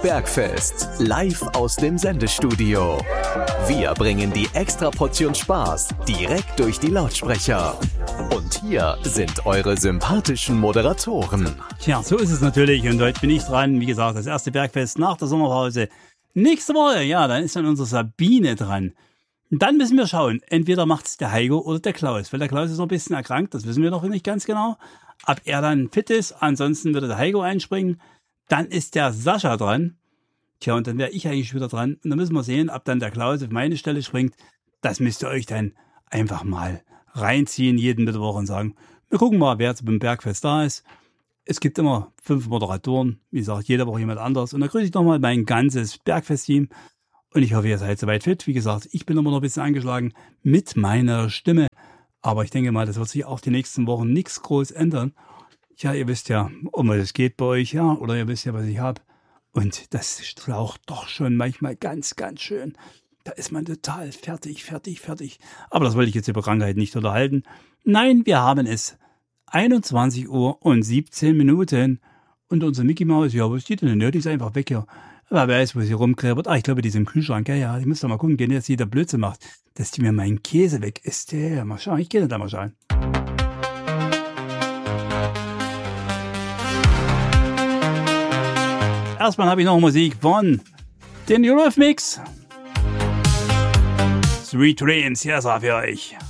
Bergfest, live aus dem Sendestudio. Wir bringen die extra Portion Spaß direkt durch die Lautsprecher. Und hier sind eure sympathischen Moderatoren. Tja, so ist es natürlich und heute bin ich dran. Wie gesagt, das erste Bergfest nach der Sommerpause. Nächste Woche, ja, dann ist dann unsere Sabine dran. Und dann müssen wir schauen, entweder macht es der Heiko oder der Klaus. Weil der Klaus ist noch ein bisschen erkrankt, das wissen wir noch nicht ganz genau. Ob er dann fit ist, ansonsten würde der Heiko einspringen. Dann ist der Sascha dran. Tja, und dann wäre ich eigentlich wieder dran. Und dann müssen wir sehen, ob dann der Klaus auf meine Stelle springt. Das müsst ihr euch dann einfach mal reinziehen, jeden Mittwoch und sagen, wir gucken mal, wer jetzt beim Bergfest da ist. Es gibt immer 5 Moderatoren, wie gesagt, jede Woche jemand anders. Und da grüße ich nochmal mein ganzes Bergfest-Team. Und ich hoffe, ihr seid soweit fit. Wie gesagt, ich bin immer noch ein bisschen angeschlagen mit meiner Stimme. Aber ich denke mal, das wird sich auch die nächsten Wochen nichts groß ändern. Ja, ihr wisst ja, um was es geht bei euch, ja, oder ihr wisst ja, was ich habe. Und das schlaucht doch schon manchmal ganz, ganz schön. Da ist man total fertig. Aber das wollte ich jetzt über Krankheit nicht unterhalten. Nein, wir haben es 21 Uhr und 17 Minuten. Und unser Mickey Maus, ja, wo ist die denn? Ja, die ist einfach weg hier. Wer weiß, wo sie rumkrebert. Ich glaube, die ist im Kühlschrank. Ja, ich muss doch mal gucken, wenn jetzt jeder Blödsinn macht, dass die mir meinen Käse weg ist. Ja, mal schauen, ich gehe da mal schauen. Erstmal habe ich noch Musik von den Eurythmics. Sweet Dreams, hier ist er für euch.